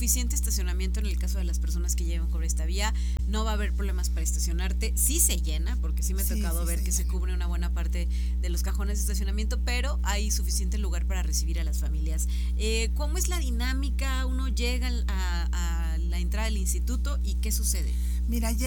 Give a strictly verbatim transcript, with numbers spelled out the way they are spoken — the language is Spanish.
suficiente estacionamiento en el caso de las personas que lleven por esta vía, no va a haber problemas para estacionarte, sí se llena, porque sí me ha Sí, tocado sí ver se que se llena. cubre una buena parte de los cajones de estacionamiento, pero hay suficiente lugar para recibir a las familias. Eh, ¿Cómo es la dinámica? Uno llega a, a la entrada del instituto y ¿qué sucede? Mira,